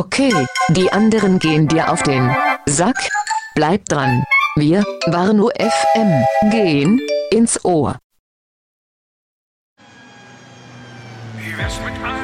Okay, die anderen gehen dir auf den Sack. Bleib dran. Wir, Warnow FM, gehen ins Ohr.